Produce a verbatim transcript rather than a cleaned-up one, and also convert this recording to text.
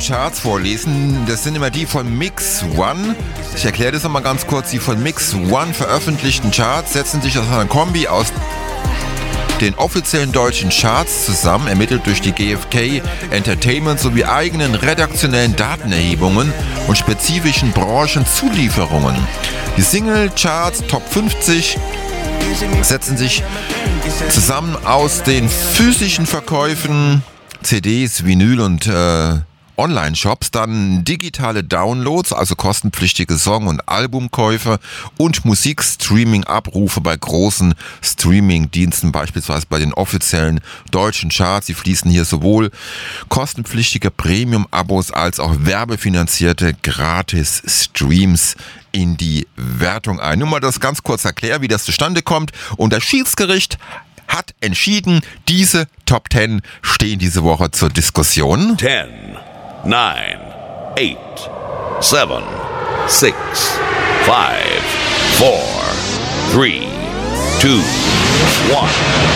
Charts vorlesen. Das sind immer die von Mix One. Ich erkläre das nochmal ganz kurz. Die von Mix One veröffentlichten Charts setzen sich aus einer Kombi aus den offiziellen deutschen Charts zusammen, ermittelt durch die G F K Entertainment sowie eigenen redaktionellen Datenerhebungen und spezifischen Branchenzulieferungen. Die Single-Charts Top fünfzig setzen sich zusammen aus den physischen Verkäufen, C Ds, Vinyl und äh, Online-Shops, dann digitale Downloads, also kostenpflichtige Song- und Albumkäufe und Musikstreaming-Abrufe bei großen Streaming-Diensten, beispielsweise bei den offiziellen deutschen Charts. Sie fließen hier sowohl kostenpflichtige Premium-Abos als auch werbefinanzierte Gratis-Streams in die Wertung ein. Nur mal das ganz kurz erklären, wie das zustande kommt. Und das Schiedsgericht hat entschieden, diese Top zehn stehen diese Woche zur Diskussion. ten, nine, eight, seven, six, five, four, three, two, one.